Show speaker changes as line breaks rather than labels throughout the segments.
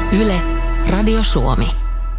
Yle, Radio Suomi.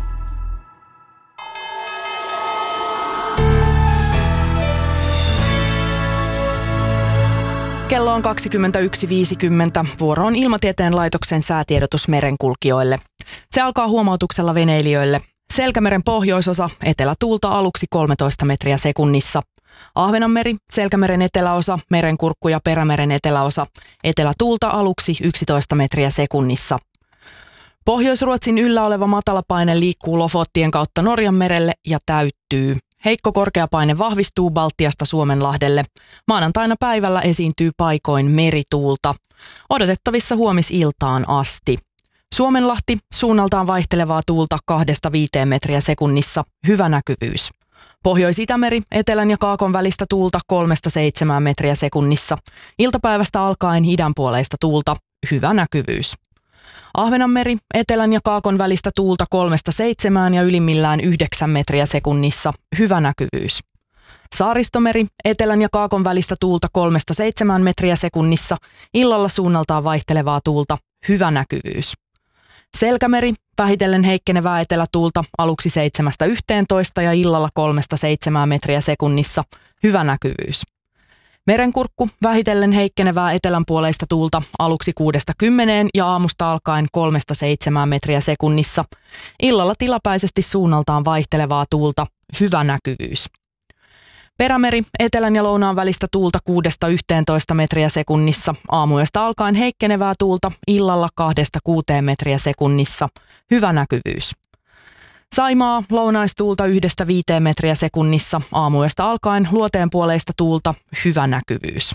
Kello on 21.50. Vuoro on Ilmatieteen laitoksen säätiedotus merenkulkijoille. Se alkaa huomautuksella veneilijöille. Selkämeren pohjoisosa, etelätuulta aluksi 13 metriä sekunnissa. Ahvenanmeri, Selkämeren eteläosa, Merenkurkku ja Perämeren eteläosa, etelätuulta aluksi 11 metriä sekunnissa. Pohjois-Ruotsin yllä oleva matalapaine liikkuu Lofottien kautta Norjanmerelle ja täyttyy. Heikko korkeapaine vahvistuu Baltiasta Suomenlahdelle. Maanantaina päivällä esiintyy paikoin merituulta. Odotettavissa huomisiltaan asti. Suomenlahti, suunnaltaan vaihtelevaa tuulta 2-5 metriä sekunnissa, hyvä näkyvyys. Pohjois-Itämeri, etelän ja kaakon välistä tuulta 3-7 metriä sekunnissa. Iltapäivästä alkaen idänpuoleista tuulta, hyvä näkyvyys. Ahvenanmeri, etelän ja kaakon välistä tuulta 3-7 ja ylimmillään 9 metriä sekunnissa, hyvä näkyvyys. Saaristomeri, etelän ja kaakon välistä tuulta 3-7 metriä sekunnissa, illalla suunnaltaan vaihtelevaa tuulta, hyvä näkyvyys. Selkämeri, vähitellen heikkenevää etelätuulta aluksi 7-11 ja illalla 3-7 metriä sekunnissa, hyvä näkyvyys. Merenkurkku, vähitellen heikkenevää etelänpuoleista tuulta aluksi 6-10 ja aamusta alkaen 3-7 metriä sekunnissa. Illalla tilapäisesti suunnaltaan vaihtelevaa tuulta, hyvä näkyvyys. Perämeri, etelän ja lounaan välistä tuulta 6-11 metriä sekunnissa. Aamuyöstä alkaen heikkenevää tuulta, illalla 2-6 metriä sekunnissa, hyvä näkyvyys. Saimaa, lounaistuulta 1-5 metriä sekunnissa, aamuyöstä alkaen luoteenpuoleista tuulta, hyvä näkyvyys.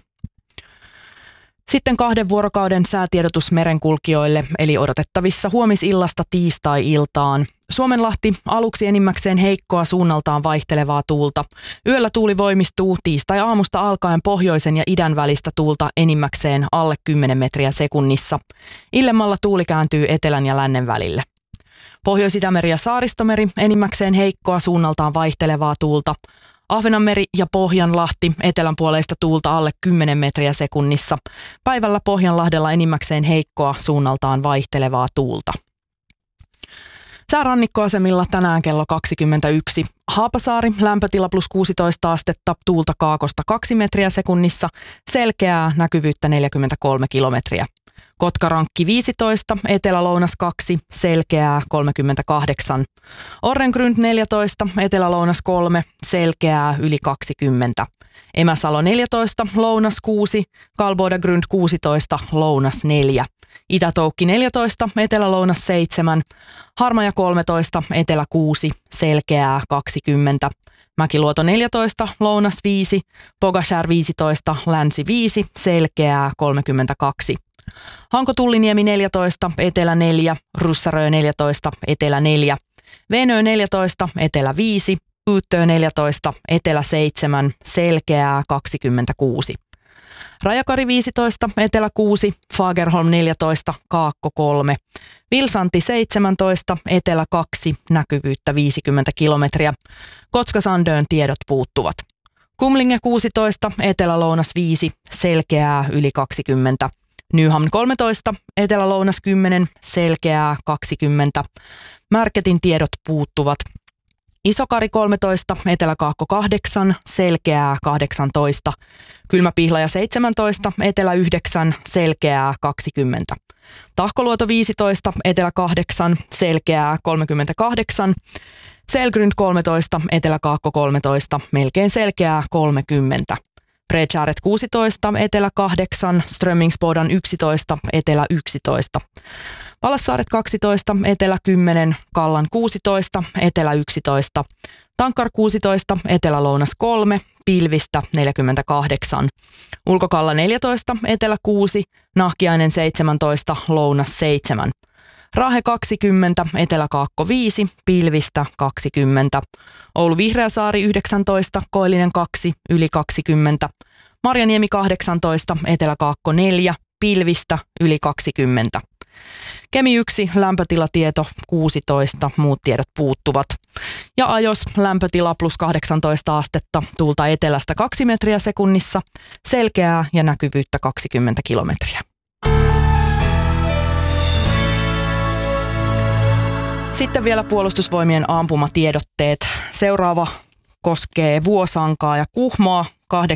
Sitten 2 vuorokauden säätiedotus merenkulkijoille, eli odotettavissa huomisillasta tiistai-iltaan. Suomenlahti, aluksi enimmäkseen heikkoa suunnaltaan vaihtelevaa tuulta. Yöllä tuuli voimistuu tiistai-aamusta alkaen pohjoisen ja idän välistä tuulta enimmäkseen alle 10 metriä sekunnissa. Illemmalla tuuli kääntyy etelän ja lännen välille. Pohjois-Itämeri ja Saaristomeri, enimmäkseen heikkoa suunnaltaan vaihtelevaa tuulta. Ahvenanmeri ja Pohjanlahti, etelänpuoleista tuulta alle 10 metriä sekunnissa. Päivällä Pohjanlahdella enimmäkseen heikkoa suunnaltaan vaihtelevaa tuulta. Säärannikkoasemilla tänään kello 21. Haapasaari, lämpötila plus 16 astetta, tuulta kaakosta 2 metriä sekunnissa, selkeää näkyvyyttä 43 kilometriä. Kotkarankki 15, etelä-lounas 2, selkeää 38. Orrengrund 14, etelä-lounas 3, selkeää yli 20. Emäsalo 14, lounas 6, Kalbodagrund 16, lounas 4. Itätoukki 14, etelä-lounas 7, Harmaja 13, etelä 6, selkeää 20. Mäkiluoto 14, lounas 5, Pogashär 15, länsi 5, selkeää 32. Hanko-Tulliniemi 14, etelä 4, Russarö 14, etelä 4, Venö 14, etelä 5, Yyttö 14, etelä 7, selkeää 26. Rajakari 15, etelä 6, Fagerholm 14, kaakko 3, Vilsanti 17, etelä 2, näkyvyyttä 50 kilometriä. Kotka-Sandön tiedot puuttuvat. Kumlinge 16, etelä-lounas 5, selkeää yli 20. Nyhamn 13, etelä-lounas 10, selkeää 20. Märketin tiedot puuttuvat. Isokari 13, etelä-kaakko 8, selkeää 18. Kylmäpihlaja 17, etelä 9, selkeää 20. Tahkoluoto 15, etelä 8, selkeää 38. Selgrund 13, etelä-kaakko 13, melkein selkeää 30. Bredskäret 16, etelä 8, Strömmingsbodan 11, etelä 11. Palassaaret 12, etelä 10, Kallan 16, etelä 11. Tankkar 16, etelä-lounas 3, pilvistä 48. Ulkokalla 14, etelä 6, Nahkiainen 17, lounas 7. Rahe 20, etelä-kaakko 5, pilvistä 20. Oulu Vihreäsaari 19, Koillinen 2, yli 20. Marjaniemi 18, etelä-kaakko 4, pilvistä yli 20. Kemi 1, lämpötilatieto 16, muut tiedot puuttuvat. Ja Ajos, lämpötila plus 18 astetta, tuulta etelästä 2 metriä sekunnissa, selkeää ja näkyvyyttä 20 kilometriä. Sitten vielä Puolustusvoimien ampumatiedotteet. Seuraava koskee Vuosankaa ja Kuhmoa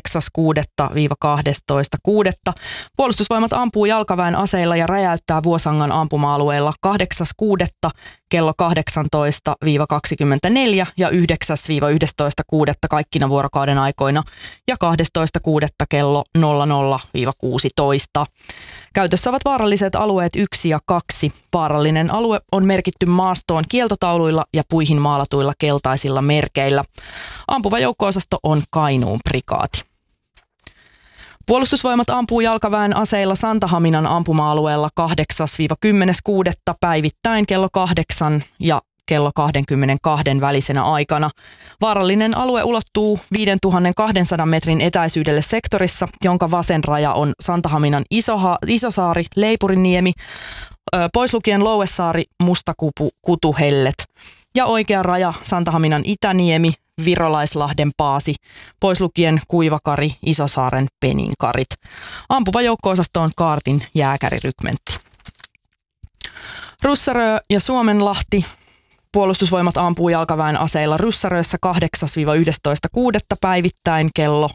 8.6.–12.6. Puolustusvoimat ampuu jalkaväen aseilla ja räjäyttää Vuosangan ampuma-alueella 8.6. kello 18-24 ja 9.–11.6. kaikkina vuorokauden aikoina ja 12.6. kello 00-16. Käytössä ovat vaaralliset alueet 1 ja 2. Vaarallinen alue on merkitty maastoon kieltotauluilla ja puihin maalatuilla keltaisilla merkeillä. Ampuva joukko-osasto on Kainuun prikaati. Puolustusvoimat ampuu jalkaväen aseilla Santahaminan ampuma-alueella 8.–10.6. päivittäin kello 8 ja kello 22 välisenä aikana. Vaarallinen alue ulottuu 5200 metrin etäisyydelle sektorissa, jonka vasen raja on Santahaminan Isosaari, Leipuriniemi, pois lukien Louesaari, Mustakupu, Kutuhellet ja oikea raja Santahaminan Itäniemi, Virolaislahden Paasi, pois lukien Kuivakari, Isosaaren Peninkarit. Ampuva joukko-osasto on Kaartin jääkärirykmentti. Ryssärö ja Suomenlahti. Puolustusvoimat ampuu jalkaväen aseilla Ryssärössä 8.–11.6. päivittäin kello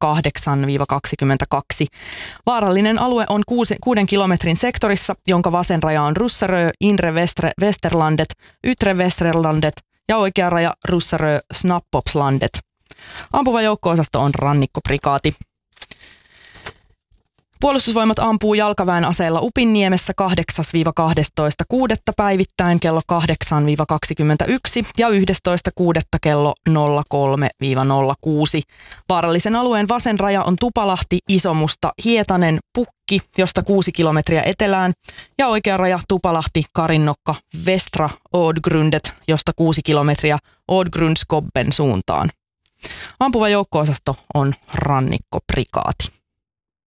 08-22. Vaarallinen alue on 6 kilometrin sektorissa, jonka vasen raja on Ryssärö, Inre Westerlandet, Ytre Westerlandet ja oikea raja Ryssärö Snappopslandet. Ampuva joukko-osasto on rannikkoprikaati. Puolustusvoimat ampuu jalkaväen aseella Upinniemessä 8.–12.6. päivittäin kello 8-21 ja 11.6. kello 03-06. Vaarallisen alueen vasen raja on Tupalahti, Isomusta, Hietanen, Pukki, josta 6 kilometriä etelään, ja oikea raja Tupalahti, Karinnokka, Västra Ådgrundet, josta 6 kilometriä Ådgrundskobben suuntaan. Ampuva joukko-osasto on rannikkoprikaati.